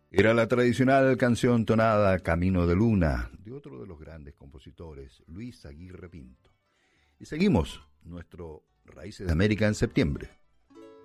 Era la tradicional canción tonada Camino de Luna, de otro de los grandes compositores, Luis Aguirre Pinto. Y seguimos nuestro Raíces de América en septiembre.